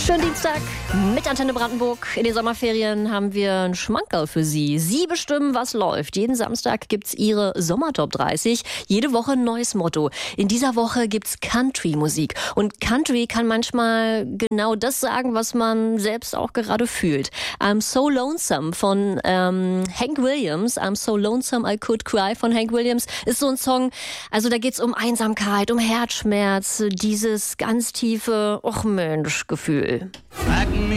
Schönen Dienstag mit Antenne Brandenburg. In den Sommerferien haben wir einen Schmankerl für Sie. Sie bestimmen, was läuft. Jeden Samstag gibt's Ihre Sommertop 30. Jede Woche ein neues Motto. In dieser Woche gibt's Country-Musik. Und Country kann manchmal genau das sagen, was man selbst auch gerade fühlt. I'm so lonesome von Hank Williams. I'm so lonesome I could cry von Hank Williams ist so ein Song. Also da geht's um Einsamkeit, um Herzschmerz, dieses ganz tiefe, och Mensch, Gefühl.